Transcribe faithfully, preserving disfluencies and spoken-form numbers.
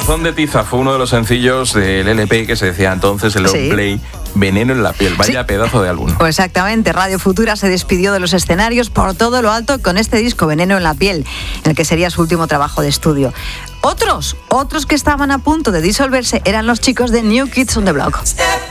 Corazón de tiza fue uno de los sencillos del L P que se decía entonces, el Sí. Play, Veneno en la piel. Vaya Sí. pedazo de álbum. Pues exactamente, Radio Futura se despidió de los escenarios por todo lo alto con este disco Veneno en la piel, en el que sería su último trabajo de estudio. Otros, otros que estaban a punto de disolverse eran los chicos de New Kids on the Block. Step